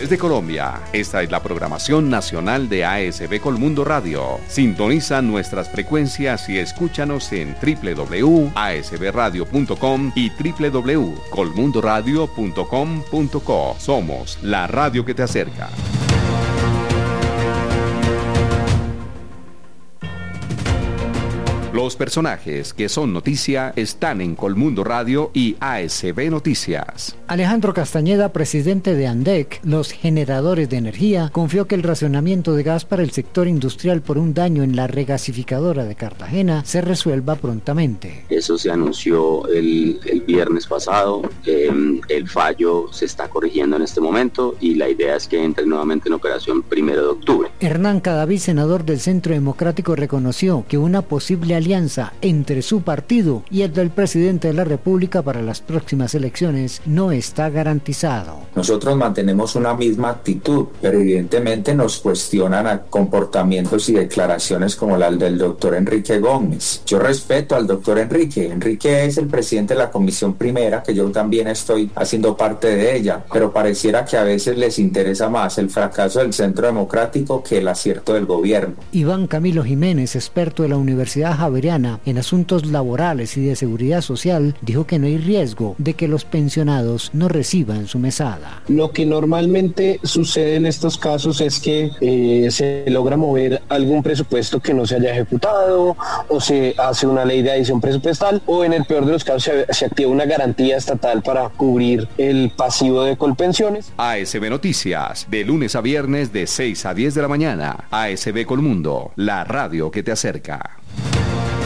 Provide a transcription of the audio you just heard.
Desde Colombia, esta es la programación nacional de ASB Colmundo Radio. Sintoniza nuestras frecuencias y escúchanos en www.asbradio.com y www.colmundoradio.com.co. Somos la radio que te acerca. Los personajes que son noticia están en Colmundo Radio y ASB Noticias. Alejandro Castañeda, presidente de ANDEC, los generadores de energía, confió que el racionamiento de gas para el sector industrial por un daño en la regasificadora de Cartagena se resuelva prontamente. Eso se anunció el viernes pasado, el fallo se está corrigiendo en este momento y la idea es que entre nuevamente en operación 1 de octubre. Hernán Cadavid, senador del Centro Democrático, reconoció que una posible alianza entre su partido y el del presidente de la República para las próximas elecciones no está garantizado. Nosotros mantenemos una misma actitud, pero evidentemente nos cuestionan a comportamientos y declaraciones como la del doctor Enrique Gómez. Yo respeto al doctor Enrique. Enrique es el presidente de la Comisión Primera, que yo también estoy haciendo parte de ella, pero pareciera que a veces les interesa más el fracaso del Centro Democrático que el acierto del gobierno. Iván Camilo Jiménez, experto de la Universidad Javeriana en asuntos laborales y de seguridad social, dijo que no hay riesgo de que los pensionados no reciban su mesada. Lo que normalmente sucede en estos casos es que se logra mover algún presupuesto que no se haya ejecutado, o se hace una ley de adición presupuestal, o en el peor de los casos se activa una garantía estatal para cubrir el pasivo de Colpensiones. ASB Noticias, de lunes a viernes de 6 a 10 de la mañana. ASB Colmundo, la radio que te acerca.